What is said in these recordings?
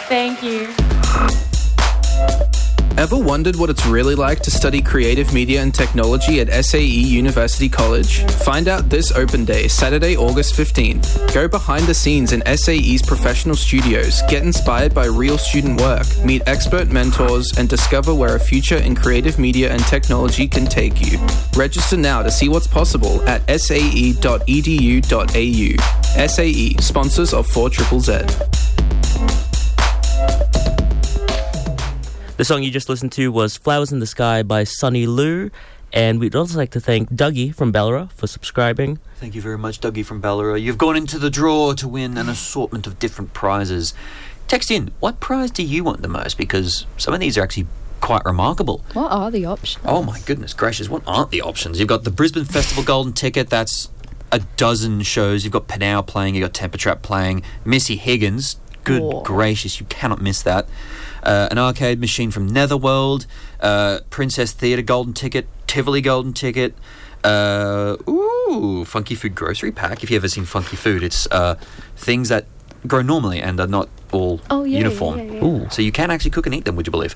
Thank you. Ever wondered what it's really like to study creative media and technology at SAE University College? Find out this open day, Saturday, August 15. Go behind the scenes in SAE's professional studios, get inspired by real student work, meet expert mentors, and discover where a future in creative media and technology can take you. Register now to see what's possible at sae.edu.au. SAE, sponsors of 4ZZZ. The song you just listened to was Flowers in the Sky by Sunny Lou. And we'd also like to thank Dougie from Ballarat for subscribing. Thank you very much, Dougie from Ballarat. You've gone into the draw to win an assortment of different prizes. Text in, what prize do you want the most? Because some of these are actually quite remarkable. What are the options? Oh my goodness gracious, what aren't the options? You've got the Brisbane Festival Golden Ticket, that's a dozen shows. You've got Pinau playing, you've got Temper Trap playing, Missy Higgins, good gracious, you cannot miss that. An arcade machine from Netherworld, Princess Theatre Golden Ticket, Tivoli Golden Ticket, Funky Food Grocery Pack. If you've ever seen Funky Food, it's things that grow normally and are not all uniform. Yeah. So you can actually cook and eat them, would you believe?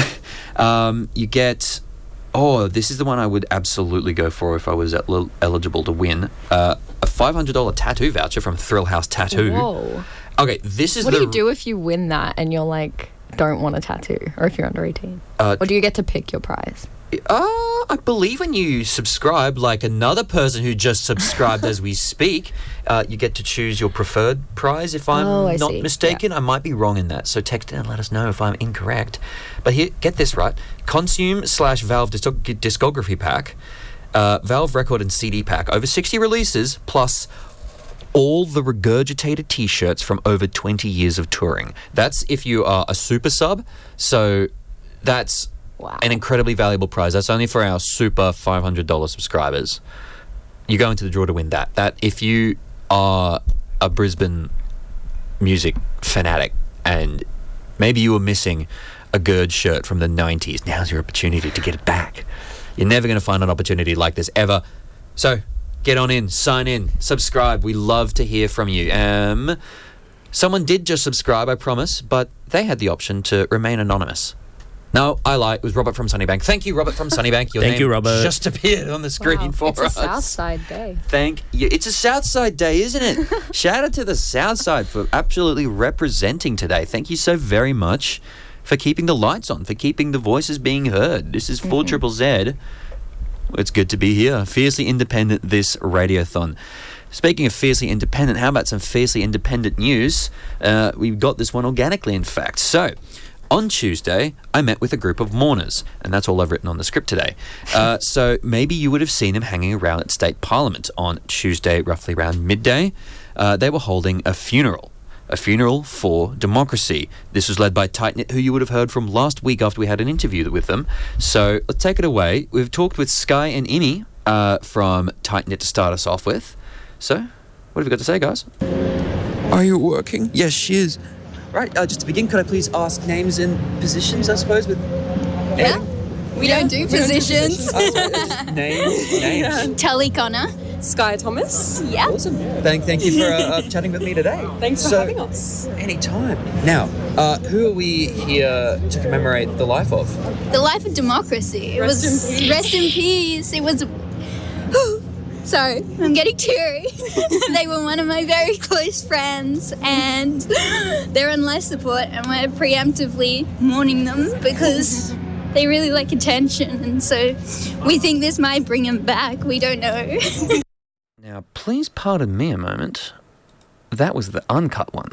You get... this is the one I would absolutely go for if I was eligible to win. A $500 tattoo voucher from Thrill House Tattoo. Whoa. Okay, this is What do you do if you win that and you're like, don't want a tattoo, or if you're under 18? Or do you get to pick your prize? I believe when you subscribe, like another person who just subscribed as we speak, you get to choose your preferred prize, if I'm not mistaken. I might be wrong in that, so text in and let us know if I'm incorrect. But here, get this right. Consume/Valve discography pack, Valve record and CD pack, over 60 releases, plus all the regurgitated T-shirts from over 20 years of touring. That's if you are a super sub, so that's an incredibly valuable prize. That's only for our super $500 subscribers. You go into the draw to win that. That if you are a Brisbane music fanatic and maybe you were missing a Gurge shirt from the 90s, now's your opportunity to get it back. You're never going to find an opportunity like this ever. So get on in, sign in, subscribe. We love to hear from you. Someone did just subscribe, I promise, but they had the option to remain anonymous. No, I lie. It was Robert from Sunnybank. Thank you, Robert from Sunnybank. Your Thank you, Robert. Just appeared on the screen for us. It's a Southside day. Thank you. It's a Southside day, isn't it? Shout out to the Southside for absolutely representing today. Thank you so very much for keeping the lights on, for keeping the voices being heard. This is 4ZZZ. It's good to be here. Fiercely independent, this radiothon. Speaking of fiercely independent, how about some fiercely independent news? We've got this one organically, in fact. So, on Tuesday, I met with a group of mourners, and that's all I've written on the script today. So maybe you would have seen them hanging around at State Parliament on Tuesday, roughly around midday. They were holding a funeral for democracy. This was led by Tight Knit, who you would have heard from last week after we had an interview with them. So let's take it away. We've talked with Sky and Innie from Tight Knit to start us off with. So, what have you got to say, guys? Are you working? Yes, she is. Right, just to begin, could I please ask names and positions, I suppose, with... Yeah? We don't do positions. Names. Tully Connor. Sky Thomas. Yeah. Awesome. Thank you for chatting with me today. Thanks for having us. Anytime. Now, who are we here to commemorate the life of? The life of democracy. Rest in peace. Rest in peace. It was... Sorry, I'm getting teary. They were one of my very close friends and they're on life support and we're preemptively mourning them because they really like attention, and so we think this might bring them back. We don't know. Now, please pardon me a moment. That was the uncut one.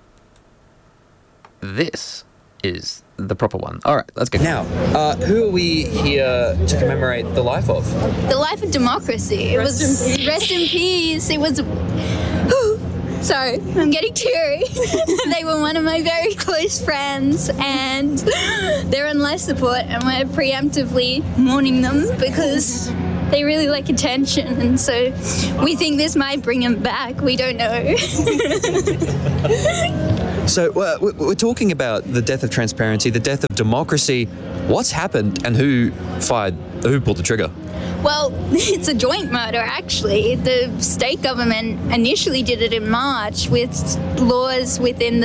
This is the proper one. All right, let's go. Now, who are we here to commemorate the life of? The life of democracy. It was rest in peace. It was... Sorry, I'm getting teary. They were one of my very close friends and they're on life support and we're preemptively mourning them because they really like attention, and so we think this might bring them back. We don't know. So, we're talking about the death of transparency, the death of democracy. What's happened and who fired Who pulled the trigger? Well, it's a joint murder, actually. The state government initially did it in March with laws within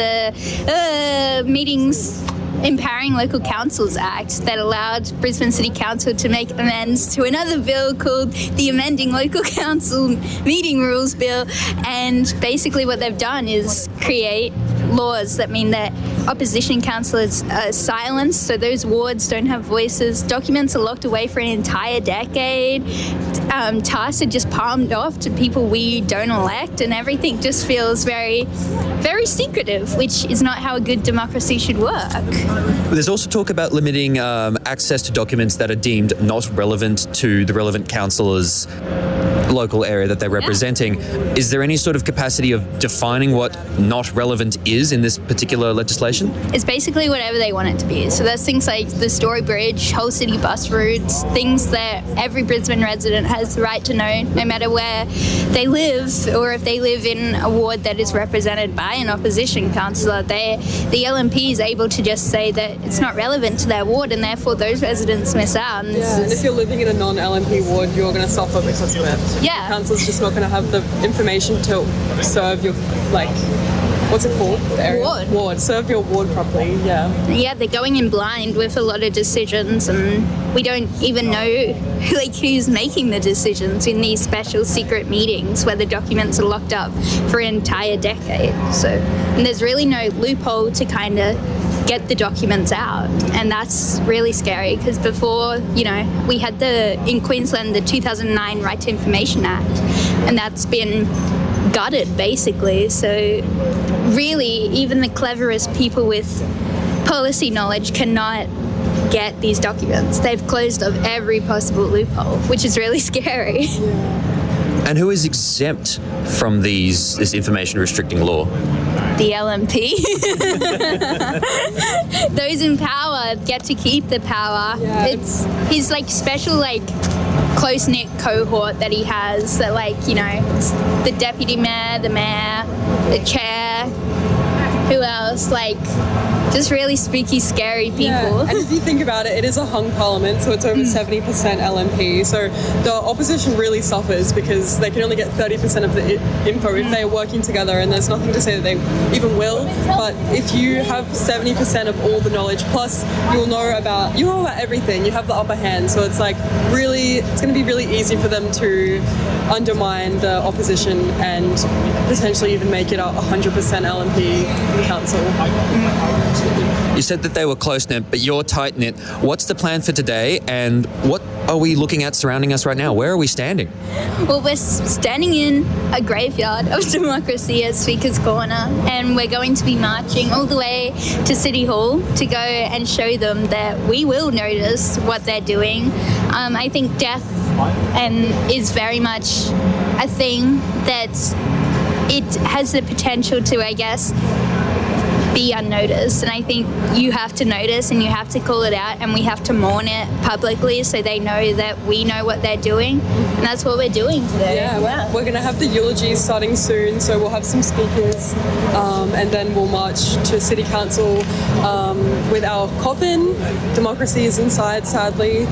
the Meetings Empowering Local Councils Act that allowed Brisbane City Council to make amends to another bill called the Amending Local Council Meeting Rules Bill. And basically what they've done is create laws that mean that opposition councillors are silenced, so those wards don't have voices. Documents are locked away for an entire decade. Tasks are just palmed off to people we don't elect, and everything just feels very, very secretive, which is not how a good democracy should work. There's also talk about limiting access to documents that are deemed not relevant to the relevant councillors' local area that they're representing. Is there any sort of capacity of defining what not relevant is in this particular legislation? It's basically whatever they want it to be. So there's things like the Story Bridge, whole city bus routes, things that every Brisbane resident has the right to know, no matter where they live, or if they live in a ward that is represented by an opposition councillor. The LNP is able to just say that it's not relevant to their ward, and therefore those residents miss out. And if you're living in a non-LNP ward, you're going to suffer because of it. Yeah. The council's just not going to have the information to serve your, what's it called? Ward. Serve your ward properly, yeah. Yeah, they're going in blind with a lot of decisions, and we don't even know who's making the decisions in these special secret meetings where the documents are locked up for an entire decade. And there's really no loophole to kind of get the documents out, and that's really scary because before, we had in Queensland the 2009 Right to Information Act, and that's been gutted basically. So really, even the cleverest people with policy knowledge cannot get these documents. They've closed off every possible loophole, which is really scary. And who is exempt from this information restricting law? The LNP. Those in power get to keep the power. Yeah. It's his special close-knit cohort that he has that it's the deputy mayor, the mayor, the chair, who else? Just really spooky, scary people. Yeah. And if you think about it, it is a hung parliament, so it's over 70% LNP. So the opposition really suffers because they can only get 30% of the info if they're working together, and there's nothing to say that they even will. But if you have 70% of all the knowledge, plus you know about everything, you have the upper hand. So it's it's going to be really easy for them to undermine the opposition and potentially even make it a 100% LNP council. You said that they were close-knit, but you're tight-knit. What's the plan for today, and what are we looking at surrounding us right now? Where are we standing? Well, we're standing in a graveyard of democracy at Speaker's Corner, and we're going to be marching all the way to City Hall to go and show them that we will notice what they're doing. I think death is very much a thing that it has the potential to, be unnoticed, and I think you have to notice and you have to call it out, and we have to mourn it publicly so they know that we know what they're doing, and that's what we're doing today. Yeah. We're going to have the eulogy starting soon, so we'll have some speakers, and then we'll march to City Council with our coffin. Democracy is inside, sadly.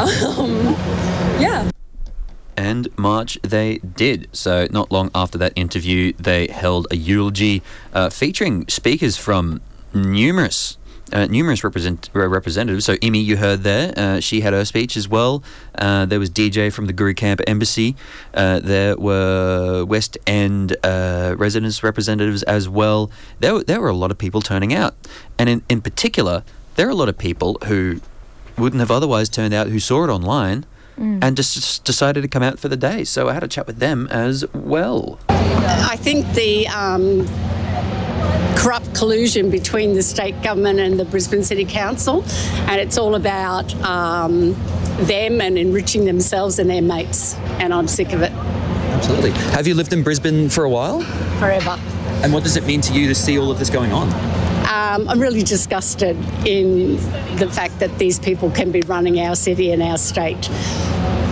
And march they did. So not long after that interview, they held a eulogy featuring speakers from numerous representatives. So Imi, you heard there, she had her speech as well. There was DJ from the Guru Camp Embassy. There were West End residents representatives as well. There were a lot of people turning out. And in particular, there are a lot of people who wouldn't have otherwise turned out, who saw it online and just decided to come out for the day. So I had a chat with them as well. I think the corrupt collusion between the state government and the Brisbane City Council, and it's all about them and enriching themselves and their mates, and I'm sick of it. Absolutely. Have you lived in Brisbane for a while? Forever. And what does it mean to you to see all of this going on? I'm really disgusted in the fact that these people can be running our city and our state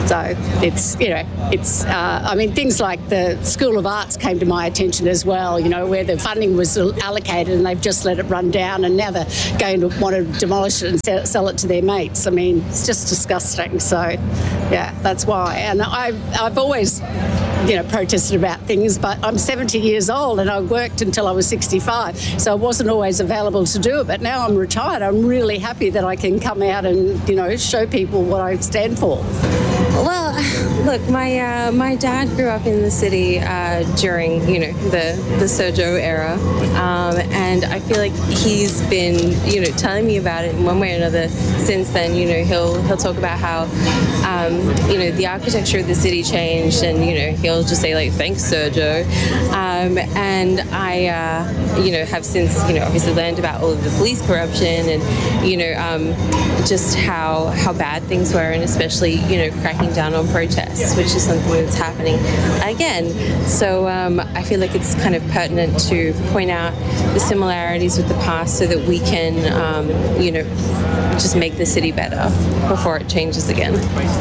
So it's, I mean, things like the School of Arts came to my attention as well, where the funding was allocated and they've just let it run down, and now they're going to want to demolish it and sell it to their mates. I mean, it's just disgusting. So, yeah, that's why. And I've always, protested about things, but I'm 70 years old and I worked until I was 65, so I wasn't always available to do it. But now I'm retired. I'm really happy that I can come out and, show people what I stand for. Well, look, my dad grew up in the city during, the Sojo era, and I feel like he's been, telling me about it in one way or another since then. He'll talk about how, the architecture of the city changed, and he'll just say like, "Thanks, Sojo," and I, have since, obviously learned about all of the police corruption and, just how bad things were, and especially, cracking down on protests, which is something that's happening again. So I feel like it's kind of pertinent to point out the similarities with the past so that we can, just make the city better before it changes again.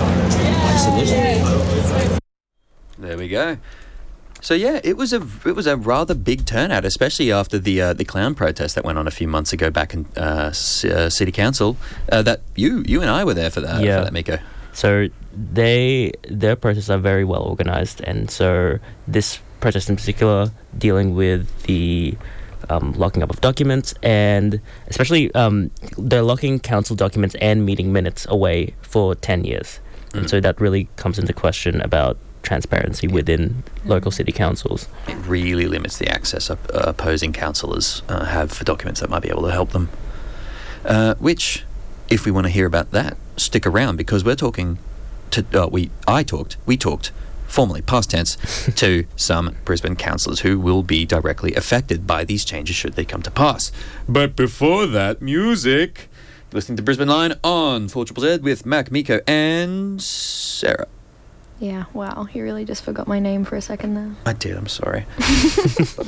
Absolutely. There we go. So yeah, it was a rather big turnout, especially after the clown protest that went on a few months ago back in City Council. That you and I were there for that. Yeah. For that, Miko. So their protests are very well organized, and so this protest in particular, dealing with the locking up of documents, and especially they're locking council documents and meeting minutes away for 10 years. And so that really comes into question about transparency within local city councils. It really limits the access opposing councillors have for documents that might be able to help them. Which, if we want to hear about that, stick around, because we're talking to we talked formally, past tense, to some Brisbane councillors who will be directly affected by these changes should they come to pass. But before that, music. Listening to Brisbane Line on 4ZZZ with Mac, Miko and Sarah. Yeah, wow, you really just forgot my name for a second there. I did, I'm sorry.